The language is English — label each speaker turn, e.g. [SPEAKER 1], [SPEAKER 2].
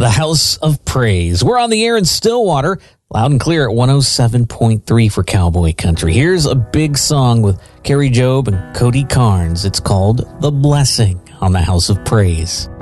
[SPEAKER 1] the House of Praise. We're on the air in Stillwater, loud and clear at 107.3 for Cowboy Country. Here's a big song with Carrie Job and Cody Carnes. It's called The Blessing on the House of Praise.